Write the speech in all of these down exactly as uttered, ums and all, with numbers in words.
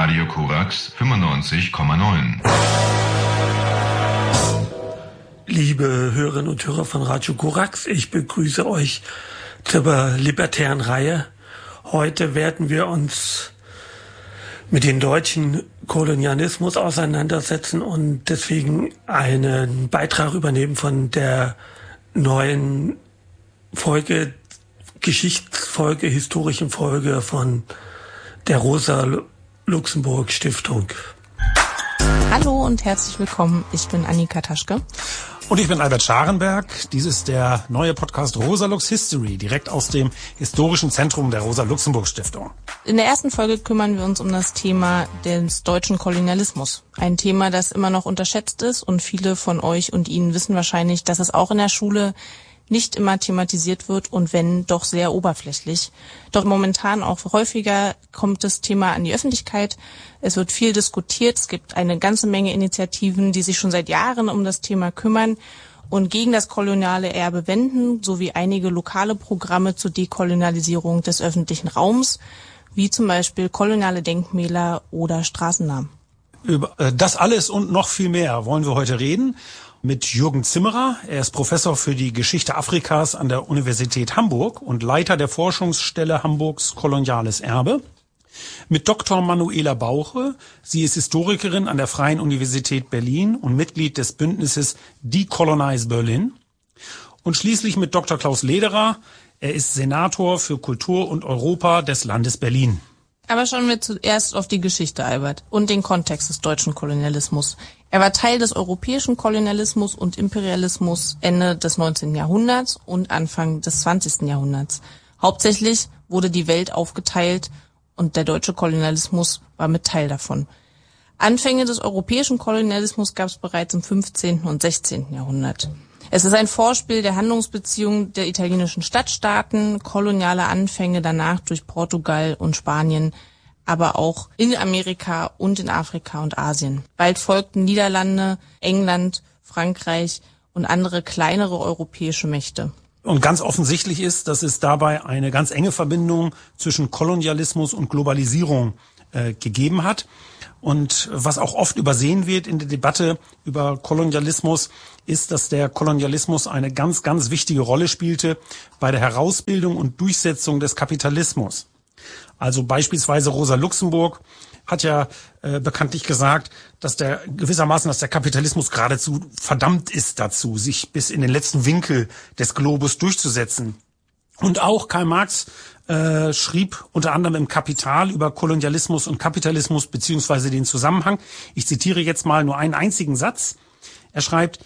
Radio Korax fünfundneunzig Komma neun. Liebe Hörerinnen und Hörer von Radio Korax, ich begrüße euch zur libertären Reihe. Heute werden wir uns mit dem deutschen Kolonialismus auseinandersetzen und deswegen einen Beitrag übernehmen von der neuen Folge, Geschichtsfolge, historischen Folge von der Rosa-Luxemburg-Stiftung. Hallo und herzlich willkommen, ich bin Annika Taschke. Und ich bin Albert Scharenberg. Dies ist der neue Podcast Rosa-Lux History, direkt aus dem historischen Zentrum der Rosa-Luxemburg-Stiftung. In der ersten Folge kümmern wir uns um das Thema des deutschen Kolonialismus. Ein Thema, das immer noch unterschätzt ist und viele von euch und Ihnen wissen wahrscheinlich, dass es auch in der Schule nicht immer thematisiert wird und wenn, doch sehr oberflächlich. Doch momentan auch häufiger kommt das Thema an die Öffentlichkeit. Es wird viel diskutiert. Es gibt eine ganze Menge Initiativen, die sich schon seit Jahren um das Thema kümmern und gegen das koloniale Erbe wenden, sowie einige lokale Programme zur Dekolonialisierung des öffentlichen Raums, wie zum Beispiel koloniale Denkmäler oder Straßennamen. Über das alles und noch viel mehr wollen wir heute reden. Mit Jürgen Zimmerer. Er ist Professor für die Geschichte Afrikas an der Universität Hamburg und Leiter der Forschungsstelle Hamburgs Koloniales Erbe. Mit Doktor Manuela Bauche. Sie ist Historikerin an der Freien Universität Berlin und Mitglied des Bündnisses Decolonize Berlin. Und schließlich mit Doktor Klaus Lederer. Er ist Senator für Kultur und Europa des Landes Berlin. Aber schauen wir zuerst auf die Geschichte, Albert, und den Kontext des deutschen Kolonialismus. Er war Teil des europäischen Kolonialismus und Imperialismus Ende des neunzehnten Jahrhunderts und Anfang des zwanzigsten Jahrhunderts. Hauptsächlich wurde die Welt aufgeteilt und der deutsche Kolonialismus war mit Teil davon. Anfänge des europäischen Kolonialismus gab es bereits im fünfzehnten und sechzehnten Jahrhundert. Es ist ein Vorspiel der Handlungsbeziehungen der italienischen Stadtstaaten, koloniale Anfänge danach durch Portugal und Spanien, aber auch in Amerika und in Afrika und Asien. Bald folgten Niederlande, England, Frankreich und andere kleinere europäische Mächte. Und ganz offensichtlich ist, dass es dabei eine ganz enge Verbindung zwischen Kolonialismus und Globalisierung äh, gegeben hat. Und was auch oft übersehen wird in der Debatte über Kolonialismus, ist, dass der Kolonialismus eine ganz, ganz wichtige Rolle spielte bei der Herausbildung und Durchsetzung des Kapitalismus. Also beispielsweise Rosa Luxemburg hat ja äh, bekanntlich gesagt, dass der gewissermaßen, dass der Kapitalismus geradezu verdammt ist dazu, sich bis in den letzten Winkel des Globus durchzusetzen. Und auch Karl Marx äh, schrieb unter anderem im Kapital über Kolonialismus und Kapitalismus beziehungsweise den Zusammenhang. Ich zitiere jetzt mal nur einen einzigen Satz. Er schreibt: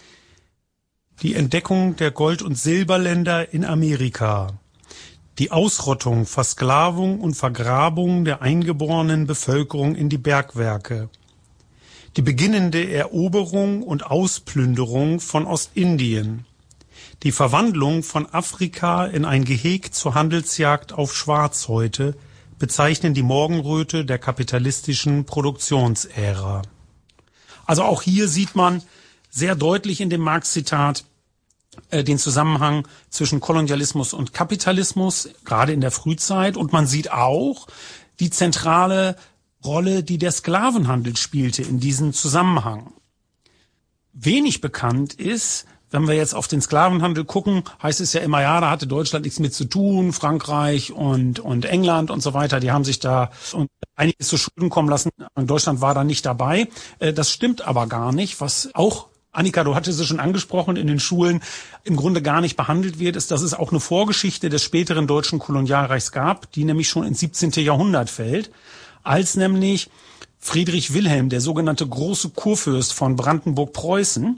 Die Entdeckung der Gold- und Silberländer in Amerika, die Ausrottung, Versklavung und Vergrabung der eingeborenen Bevölkerung in die Bergwerke, die beginnende Eroberung und Ausplünderung von Ostindien, die Verwandlung von Afrika in ein Geheg zur Handelsjagd auf Schwarzhäute bezeichnen die Morgenröte der kapitalistischen Produktionsära. Also auch hier sieht man sehr deutlich in dem Marx-Zitat äh, den Zusammenhang zwischen Kolonialismus und Kapitalismus, gerade in der Frühzeit. Und man sieht auch die zentrale Rolle, die der Sklavenhandel spielte in diesem Zusammenhang. Wenig bekannt ist, wenn wir jetzt auf den Sklavenhandel gucken, heißt es ja immer, ja, da hatte Deutschland nichts mit zu tun, Frankreich und und England und so weiter, die haben sich da und einiges zu Schulden kommen lassen. Deutschland war da nicht dabei. Das stimmt aber gar nicht. Was auch, Annika, du hattest es schon angesprochen, in den Schulen im Grunde gar nicht behandelt wird, ist, dass es auch eine Vorgeschichte des späteren deutschen Kolonialreichs gab, die nämlich schon ins siebzehnten Jahrhundert fällt, als nämlich Friedrich Wilhelm, der sogenannte große Kurfürst von Brandenburg-Preußen,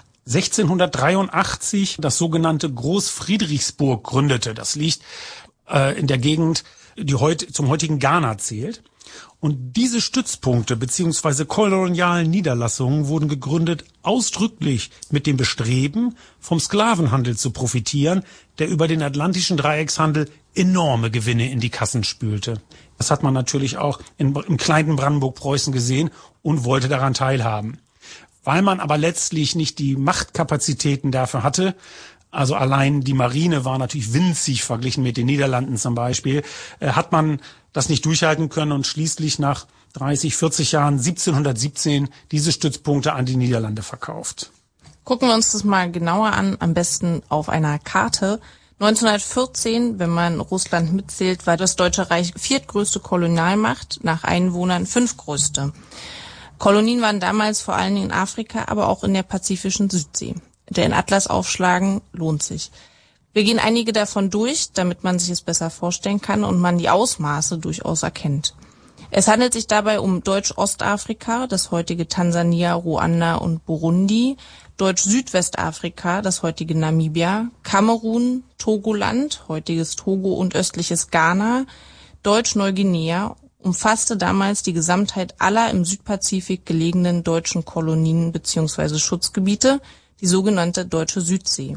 sechzehnhundertdreiundachtzig das sogenannte Groß-Friedrichsburg gründete. Das liegt äh, in der Gegend, die heute zum heutigen Ghana zählt. Und diese Stützpunkte bzw. kolonialen Niederlassungen wurden gegründet ausdrücklich mit dem Bestreben, vom Sklavenhandel zu profitieren, der über den atlantischen Dreieckshandel enorme Gewinne in die Kassen spülte. Das hat man natürlich auch in, im kleinen Brandenburg-Preußen gesehen und wollte daran teilhaben. Weil man aber letztlich nicht die Machtkapazitäten dafür hatte, also allein die Marine war natürlich winzig verglichen mit den Niederlanden zum Beispiel, äh, hat man das nicht durchhalten können und schließlich nach dreißig, vierzig Jahren, siebzehnhundertsiebzehn, diese Stützpunkte an die Niederlande verkauft. Gucken wir uns das mal genauer an, am besten auf einer Karte. neunzehnhundertvierzehn, wenn man Russland mitzählt, war das Deutsche Reich viertgrößte Kolonialmacht, nach Einwohnern fünftgrößte. Kolonien waren damals vor allen Dingen in Afrika, aber auch in der pazifischen Südsee. Den Atlas aufschlagen lohnt sich. Wir gehen einige davon durch, damit man sich es besser vorstellen kann und man die Ausmaße durchaus erkennt. Es handelt sich dabei um Deutsch-Ostafrika, das heutige Tansania, Ruanda und Burundi, Deutsch-Südwestafrika, das heutige Namibia, Kamerun, Togoland, heutiges Togo und östliches Ghana, Deutsch-Neuguinea, umfasste damals die Gesamtheit aller im Südpazifik gelegenen deutschen Kolonien bzw. Schutzgebiete, die sogenannte Deutsche Südsee.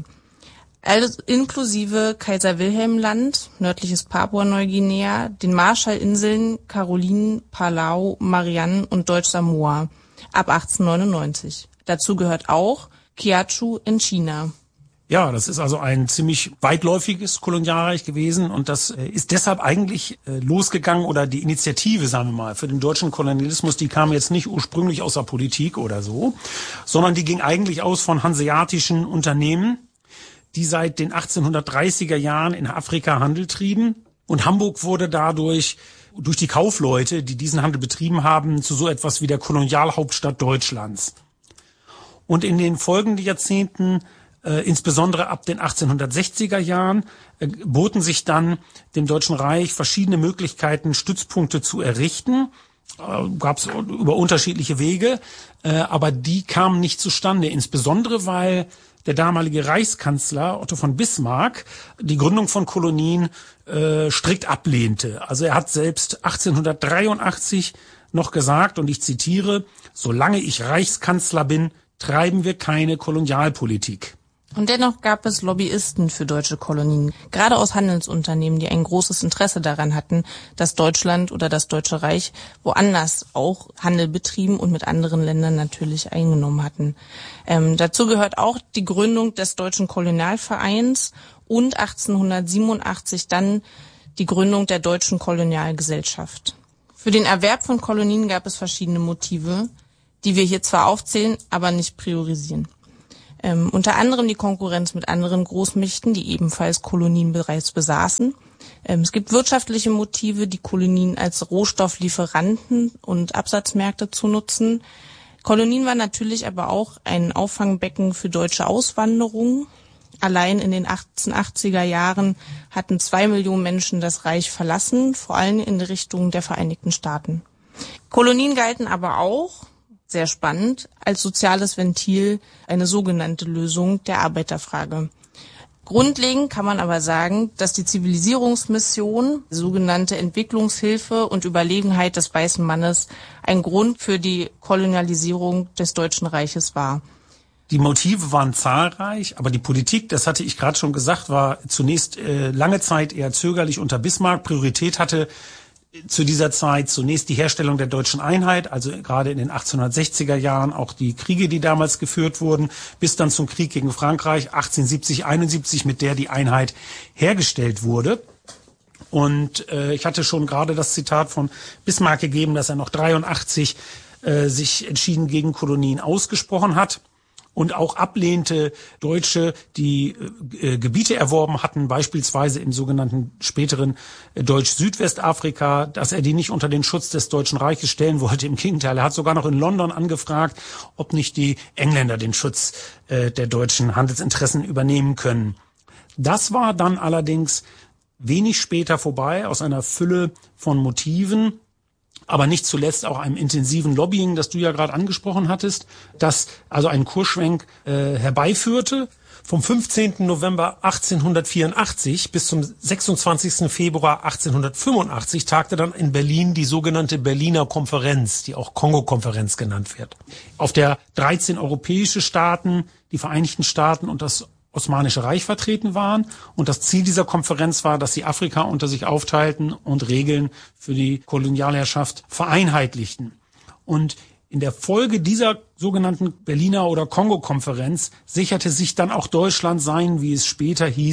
Also inklusive Kaiser-Wilhelm-Land, nördliches Papua-Neuguinea, den Marshallinseln, Karolinen, Palau, Marianne und Deutsch-Samoa ab achtzehnhundertneunundneunzig. Dazu gehört auch Kiautschou in China. Ja, das ist also ein ziemlich weitläufiges Kolonialreich gewesen und das ist deshalb eigentlich losgegangen oder die Initiative, sagen wir mal, für den deutschen Kolonialismus, die kam jetzt nicht ursprünglich aus der Politik oder so, sondern die ging eigentlich aus von hanseatischen Unternehmen, die seit den achtzehnhundertdreißiger Jahren in Afrika Handel trieben. Und Hamburg wurde dadurch durch die Kaufleute, die diesen Handel betrieben haben, zu so etwas wie der Kolonialhauptstadt Deutschlands. Und in den folgenden Jahrzehnten, äh, insbesondere ab den achtzehnhundertsechziger Jahren, äh, boten sich dann dem Deutschen Reich verschiedene Möglichkeiten, Stützpunkte zu errichten. Äh, gab es über unterschiedliche Wege, äh, aber die kamen nicht zustande, insbesondere weil der damalige Reichskanzler Otto von Bismarck die Gründung von Kolonien äh, strikt ablehnte. Also er hat selbst achtzehnhundertdreiundachtzig noch gesagt, und ich zitiere, solange ich Reichskanzler bin, treiben wir keine Kolonialpolitik. Und dennoch gab es Lobbyisten für deutsche Kolonien, gerade aus Handelsunternehmen, die ein großes Interesse daran hatten, dass Deutschland oder das Deutsche Reich woanders auch Handel betrieben und mit anderen Ländern natürlich eingenommen hatten. Ähm, dazu gehört auch die Gründung des Deutschen Kolonialvereins und achtzehnhundertsiebenundachtzig dann die Gründung der Deutschen Kolonialgesellschaft. Für den Erwerb von Kolonien gab es verschiedene Motive, die wir hier zwar aufzählen, aber nicht priorisieren. Ähm, unter anderem die Konkurrenz mit anderen Großmächten, die ebenfalls Kolonien bereits besaßen. Ähm, es gibt wirtschaftliche Motive, die Kolonien als Rohstofflieferanten und Absatzmärkte zu nutzen. Kolonien waren natürlich aber auch ein Auffangbecken für deutsche Auswanderung. Allein in den achtzehnhundertachtziger Jahren hatten zwei Millionen Menschen das Reich verlassen, vor allem in Richtung der Vereinigten Staaten. Kolonien galten aber auch, sehr spannend, als soziales Ventil, eine sogenannte Lösung der Arbeiterfrage. Grundlegend kann man aber sagen, dass die Zivilisierungsmission, die sogenannte Entwicklungshilfe und Überlegenheit des weißen Mannes ein Grund für die Kolonialisierung des Deutschen Reiches war. Die Motive waren zahlreich, aber die Politik, das hatte ich gerade schon gesagt, war zunächst äh, lange Zeit eher zögerlich unter Bismarck. Priorität hatte zu dieser Zeit zunächst die Herstellung der deutschen Einheit, also gerade in den achtzehnhundertsechziger Jahren auch die Kriege, die damals geführt wurden, bis dann zum Krieg gegen Frankreich achtzehnhundertsiebzig, einundsiebzig, mit der die Einheit hergestellt wurde. Und äh, ich hatte schon gerade das Zitat von Bismarck gegeben, dass er noch dreiundachtzig äh, sich entschieden gegen Kolonien ausgesprochen hat. Und auch ablehnte Deutsche, die äh, Gebiete erworben hatten, beispielsweise im sogenannten späteren äh, Deutsch-Südwestafrika, dass er die nicht unter den Schutz des Deutschen Reiches stellen wollte. Im Gegenteil, er hat sogar noch in London angefragt, ob nicht die Engländer den Schutz äh, der deutschen Handelsinteressen übernehmen können. Das war dann allerdings wenig später vorbei, aus einer Fülle von Motiven, aber nicht zuletzt auch einem intensiven Lobbying, das du ja gerade angesprochen hattest, das also einen Kursschwenk äh, herbeiführte. Vom fünfzehnten November achtzehnhundertvierundachtzig bis zum sechsundzwanzigsten Februar achtzehnhundertfünfundachtzig tagte dann in Berlin die sogenannte Berliner Konferenz, die auch Kongo-Konferenz genannt wird, auf der dreizehn europäische Staaten, die Vereinigten Staaten und das Osmanische Reich vertreten waren. Und das Ziel dieser Konferenz war, dass sie Afrika unter sich aufteilten und Regeln für die Kolonialherrschaft vereinheitlichten. Und in der Folge dieser sogenannten Berliner oder Kongo-Konferenz sicherte sich dann auch Deutschland sein, wie es später hieß,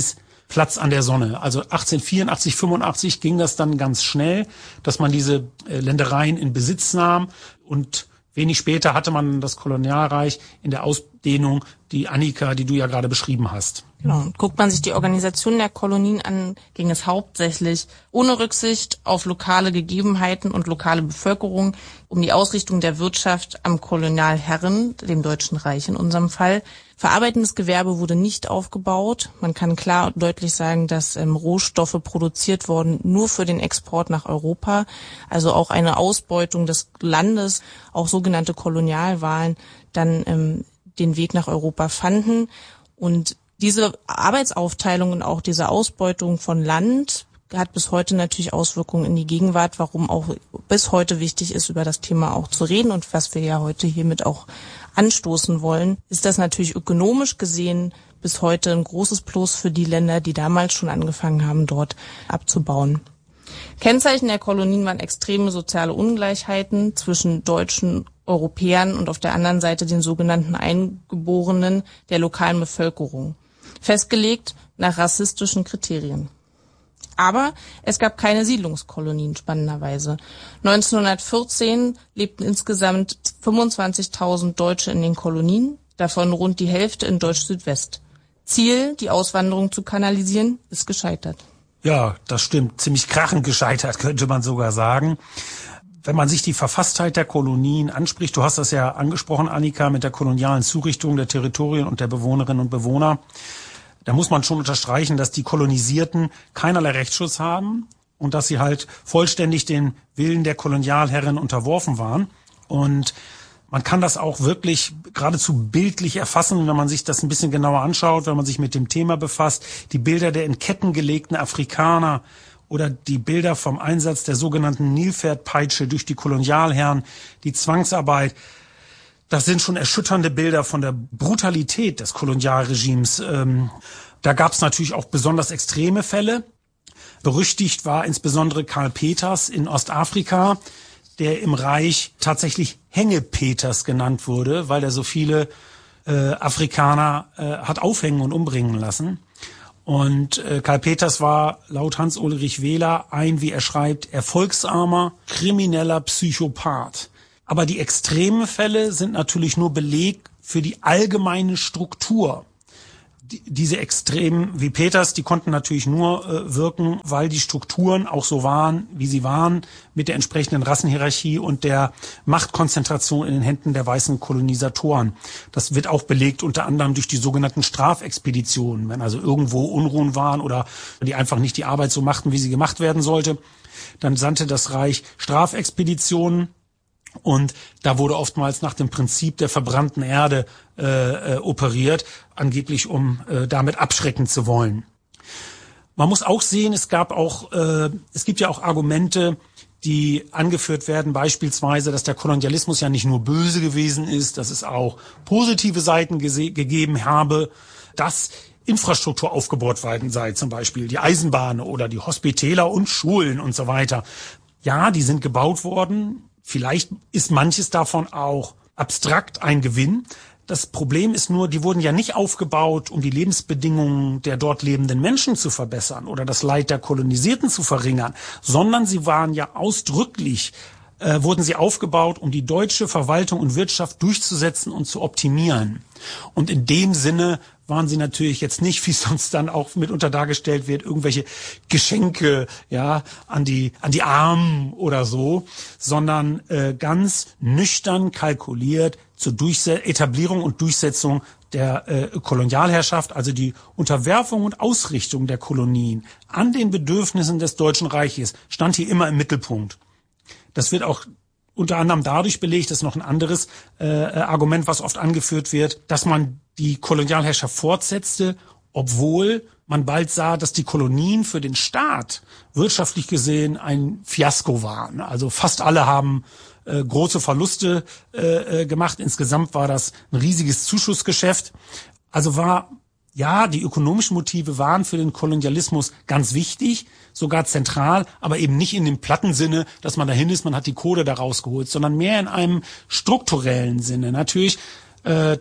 Platz an der Sonne. Also achtzehnhundertvierundachtzig, fünfundachtzig ging das dann ganz schnell, dass man diese äh, Ländereien in Besitz nahm, und wenig später hatte man das Kolonialreich in der Ausdehnung, die Annika, die du ja gerade beschrieben hast. Genau. Und guckt man sich die Organisation der Kolonien an, ging es hauptsächlich ohne Rücksicht auf lokale Gegebenheiten und lokale Bevölkerung um die Ausrichtung der Wirtschaft am Kolonialherren, dem Deutschen Reich in unserem Fall. Verarbeitendes Gewerbe wurde nicht aufgebaut. Man kann klar und deutlich sagen, dass ähm, Rohstoffe produziert wurden nur für den Export nach Europa. Also auch eine Ausbeutung des Landes, auch sogenannte Kolonialwahlen, dann ähm, den Weg nach Europa fanden. Und diese Arbeitsaufteilung und auch diese Ausbeutung von Land hat bis heute natürlich Auswirkungen in die Gegenwart, warum auch bis heute wichtig ist, über das Thema auch zu reden, und was wir ja heute hiermit auch anstoßen wollen, ist das natürlich ökonomisch gesehen bis heute ein großes Plus für die Länder, die damals schon angefangen haben, dort abzubauen. Kennzeichen der Kolonien waren extreme soziale Ungleichheiten zwischen deutschen Europäern und auf der anderen Seite den sogenannten Eingeborenen der lokalen Bevölkerung, festgelegt nach rassistischen Kriterien. Aber es gab keine Siedlungskolonien, spannenderweise. neunzehnhundertvierzehn lebten insgesamt fünfundzwanzigtausend Deutsche in den Kolonien, davon rund die Hälfte in Deutsch-Südwest. Ziel, die Auswanderung zu kanalisieren, ist gescheitert. Ja, das stimmt. Ziemlich krachend gescheitert, könnte man sogar sagen. Wenn man sich die Verfasstheit der Kolonien anspricht, du hast das ja angesprochen, Annika, mit der kolonialen Zurichtung der Territorien und der Bewohnerinnen und Bewohner, da muss man schon unterstreichen, dass die Kolonisierten keinerlei Rechtsschutz haben und dass sie halt vollständig den Willen der Kolonialherren unterworfen waren. Und man kann das auch wirklich geradezu bildlich erfassen, wenn man sich das ein bisschen genauer anschaut, wenn man sich mit dem Thema befasst. Die Bilder der in Ketten gelegten Afrikaner oder die Bilder vom Einsatz der sogenannten Nilpferdpeitsche durch die Kolonialherren, die Zwangsarbeit. Das sind schon erschütternde Bilder von der Brutalität des Kolonialregimes. Ähm, da gab es natürlich auch besonders extreme Fälle. Berüchtigt war insbesondere Karl Peters in Ostafrika, der im Reich tatsächlich Hängepeters genannt wurde, weil er so viele äh, Afrikaner äh, hat aufhängen und umbringen lassen. Und äh, Karl Peters war laut Hans-Ulrich Wähler ein, wie er schreibt, erfolgsarmer, krimineller Psychopath. Aber die extremen Fälle sind natürlich nur Beleg für die allgemeine Struktur. Die, diese Extremen wie Peters, die konnten natürlich nur äh, wirken, weil die Strukturen auch so waren, wie sie waren, mit der entsprechenden Rassenhierarchie und der Machtkonzentration in den Händen der weißen Kolonisatoren. Das wird auch belegt unter anderem durch die sogenannten Strafexpeditionen. Wenn also irgendwo Unruhen waren oder die einfach nicht die Arbeit so machten, wie sie gemacht werden sollte, dann sandte das Reich Strafexpeditionen. Und da wurde oftmals nach dem Prinzip der verbrannten Erde äh, äh, operiert, angeblich um äh, damit abschrecken zu wollen. Man muss auch sehen, es gab auch, äh, es gibt ja auch Argumente, die angeführt werden, beispielsweise, dass der Kolonialismus ja nicht nur böse gewesen ist, dass es auch positive Seiten gese- gegeben habe, dass Infrastruktur aufgebaut worden sei, zum Beispiel die Eisenbahn oder die Hospitäler und Schulen und so weiter. Ja, die sind gebaut worden. Vielleicht ist manches davon auch abstrakt ein Gewinn. Das Problem ist nur, die wurden ja nicht aufgebaut, um die Lebensbedingungen der dort lebenden Menschen zu verbessern oder das Leid der Kolonisierten zu verringern, sondern sie waren ja ausdrücklich, äh, wurden sie aufgebaut, um die deutsche Verwaltung und Wirtschaft durchzusetzen und zu optimieren. Und in dem Sinne waren sie natürlich jetzt nicht, wie sonst dann auch mitunter dargestellt wird, irgendwelche Geschenke, ja, an die an die Armen oder so, sondern äh, ganz nüchtern kalkuliert zur Durchse- Etablierung und Durchsetzung der äh, Kolonialherrschaft, also die Unterwerfung und Ausrichtung der Kolonien an den Bedürfnissen des Deutschen Reiches, stand hier immer im Mittelpunkt. Das wird auch unter anderem dadurch belegt, das ist noch ein anderes äh, Argument, was oft angeführt wird, dass man die Kolonialherrschaft fortsetzte, obwohl man bald sah, dass die Kolonien für den Staat wirtschaftlich gesehen ein Fiasko waren. Also fast alle haben äh, große Verluste äh, gemacht. Insgesamt war das ein riesiges Zuschussgeschäft. Also war, ja, die ökonomischen Motive waren für den Kolonialismus ganz wichtig, sogar zentral, aber eben nicht in dem platten Sinne, dass man dahin ist, man hat die Kohle da rausgeholt, sondern mehr in einem strukturellen Sinne. Natürlich, äh,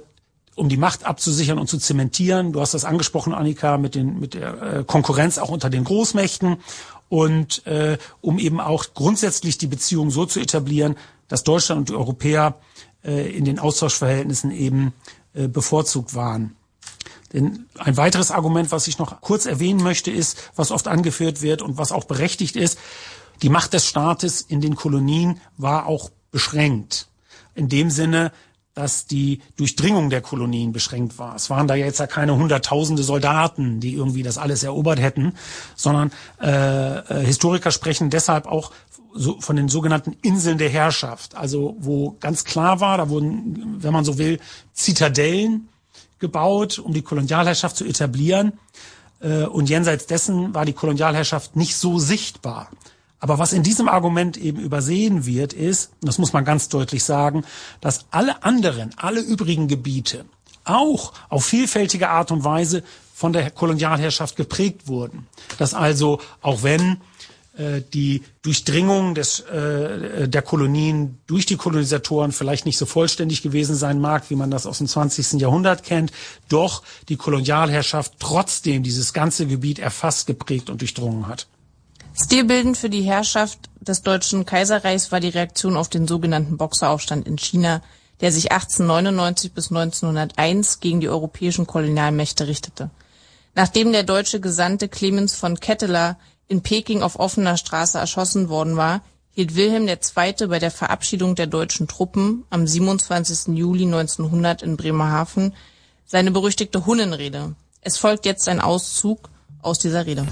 um die Macht abzusichern und zu zementieren. Du hast das angesprochen, Annika, mit den mit der äh, Konkurrenz auch unter den Großmächten und äh, um eben auch grundsätzlich die Beziehungen so zu etablieren, dass Deutschland und die Europäer äh, in den Austauschverhältnissen eben äh, bevorzugt waren. Denn ein weiteres Argument, was ich noch kurz erwähnen möchte, ist, was oft angeführt wird und was auch berechtigt ist, die Macht des Staates in den Kolonien war auch beschränkt. In dem Sinne, dass die Durchdringung der Kolonien beschränkt war. Es waren da jetzt ja keine hunderttausende Soldaten, die irgendwie das alles erobert hätten, sondern äh, äh, Historiker sprechen deshalb auch so von den sogenannten Inseln der Herrschaft. Also wo ganz klar war, da wurden, wenn man so will, Zitadellen gebaut, um die Kolonialherrschaft zu etablieren. Äh, und jenseits dessen war die Kolonialherrschaft nicht so sichtbar. Aber was in diesem Argument eben übersehen wird, ist, und das muss man ganz deutlich sagen, dass alle anderen, alle übrigen Gebiete auch auf vielfältige Art und Weise von der Kolonialherrschaft geprägt wurden. Dass also, auch wenn äh, die Durchdringung des, äh, der Kolonien durch die Kolonisatoren vielleicht nicht so vollständig gewesen sein mag, wie man das aus dem zwanzigsten Jahrhundert kennt, doch die Kolonialherrschaft trotzdem dieses ganze Gebiet erfasst, geprägt und durchdrungen hat. Stilbildend für die Herrschaft des Deutschen Kaiserreichs war die Reaktion auf den sogenannten Boxeraufstand in China, der sich achtzehnhundertneunundneunzig bis neunzehnhunderteins gegen die europäischen Kolonialmächte richtete. Nachdem der deutsche Gesandte Clemens von Ketteler in Peking auf offener Straße erschossen worden war, hielt Wilhelm der Zweite bei der Verabschiedung der deutschen Truppen am siebenundzwanzigsten Juli neunzehnhundert in Bremerhaven seine berüchtigte Hunnenrede. Es folgt jetzt ein Auszug aus dieser Rede.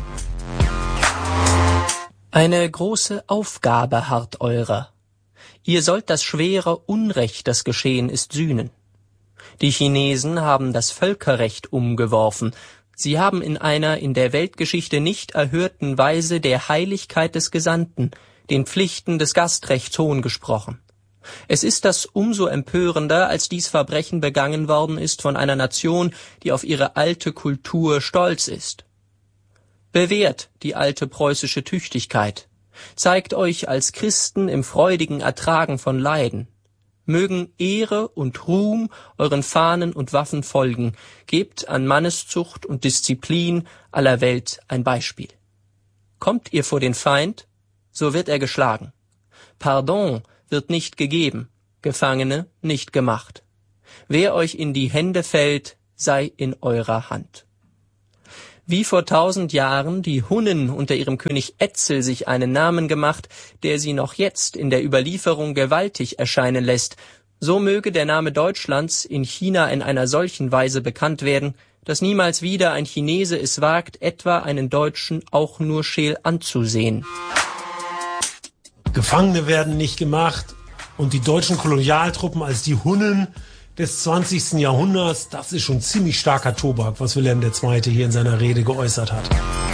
Eine große Aufgabe harrt eurer. Ihr sollt das schwere Unrecht, das geschehen ist, sühnen. Die Chinesen haben das Völkerrecht umgeworfen. Sie haben in einer in der Weltgeschichte nicht erhörten Weise der Heiligkeit des Gesandten, den Pflichten des Gastrechts Hohn gesprochen. Es ist das umso empörender, als dies Verbrechen begangen worden ist von einer Nation, die auf ihre alte Kultur stolz ist. Bewährt die alte preußische Tüchtigkeit, zeigt euch als Christen im freudigen Ertragen von Leiden. Mögen Ehre und Ruhm euren Fahnen und Waffen folgen, gebt an Manneszucht und Disziplin aller Welt ein Beispiel. Kommt ihr vor den Feind, so wird er geschlagen. Pardon wird nicht gegeben, Gefangene nicht gemacht. Wer euch in die Hände fällt, sei in eurer Hand. Wie vor tausend Jahren die Hunnen unter ihrem König Etzel sich einen Namen gemacht, der sie noch jetzt in der Überlieferung gewaltig erscheinen lässt, so möge der Name Deutschlands in China in einer solchen Weise bekannt werden, dass niemals wieder ein Chinese es wagt, etwa einen Deutschen auch nur scheel anzusehen. Gefangene werden nicht gemacht und die deutschen Kolonialtruppen als die Hunnen des zwanzigsten Jahrhunderts, das ist schon ziemlich starker Tobak, was Wilhelm der Zweite hier in seiner Rede geäußert hat.